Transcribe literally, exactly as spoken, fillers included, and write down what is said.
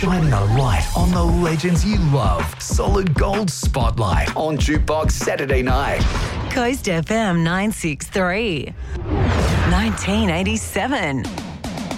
shining a light on the legends you love. Solid Gold Spotlight on Jukebox Saturday night. Coast F M nine six three. nineteen eighty-seven.